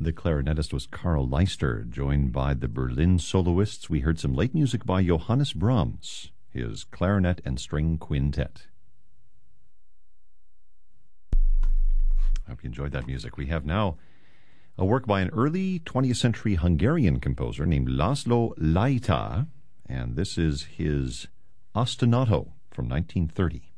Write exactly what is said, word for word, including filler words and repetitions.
The clarinetist was Carl Leister, joined by the Berlin soloists. We heard some late music by Johannes Brahms, his clarinet and string quintet. I hope you enjoyed that music. We have now a work by an early twentieth century Hungarian composer named Laszlo Laita, and this is his Ostinato from nineteen thirty.